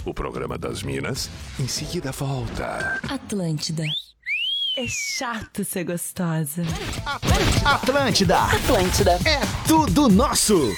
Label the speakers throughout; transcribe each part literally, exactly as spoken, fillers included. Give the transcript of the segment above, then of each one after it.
Speaker 1: o programa das Minas, em seguida volta.
Speaker 2: Atlântida. É chato ser gostosa.
Speaker 3: Atlântida.
Speaker 2: Atlântida.
Speaker 3: É tudo nosso.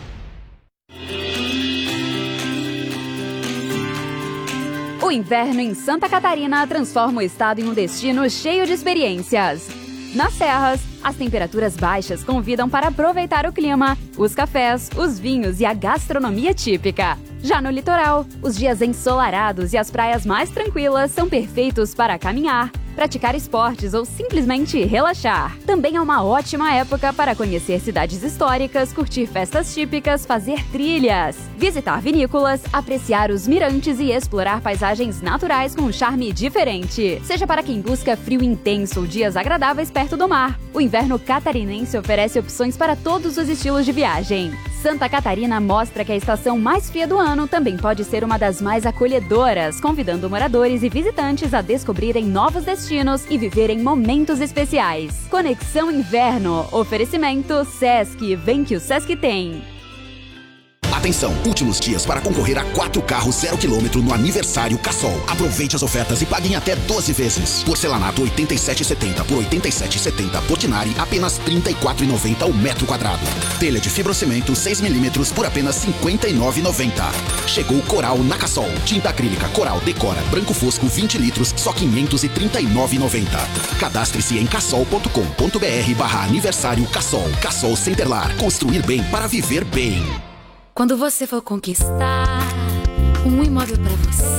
Speaker 4: O inverno em Santa Catarina transforma o estado em um destino cheio de experiências. Nas serras, as temperaturas baixas convidam para aproveitar o clima, os cafés, os vinhos e a gastronomia típica. Já no litoral, os dias ensolarados e as praias mais tranquilas são perfeitos para caminhar, praticar esportes ou simplesmente relaxar. Também é uma ótima época para conhecer cidades históricas, curtir festas típicas, fazer trilhas, visitar vinícolas, apreciar os mirantes e explorar paisagens naturais com um charme diferente. Seja para quem busca frio intenso ou dias agradáveis perto do mar, o inverno catarinense oferece opções para todos os estilos de viagem. Santa Catarina mostra que a estação mais fria do ano também pode ser uma das mais acolhedoras, convidando moradores e visitantes a descobrirem novos destinos e viverem momentos especiais. Conexão Inverno. Oferecimento Sesc. Vem que o Sesc tem.
Speaker 5: Atenção, últimos dias para concorrer a quatro carros zero quilômetro no aniversário Cassol. Aproveite as ofertas e pague em até doze vezes. Porcelanato oitenta e sete reais e setenta centavos por oitenta e sete reais e setenta centavos. Portinari apenas trinta e quatro reais e noventa centavos o metro quadrado. Telha de fibrocimento seis milímetros por apenas cinquenta e nove reais e noventa centavos. Chegou Coral na Cassol. Tinta acrílica Coral Decora Branco Fosco vinte litros, só quinhentos e trinta e nove reais e noventa centavos. Cadastre-se em cassol ponto com ponto br barra aniversário Cassol. Cassol Centerlar. Construir bem para viver bem.
Speaker 6: Quando você for conquistar um imóvel pra você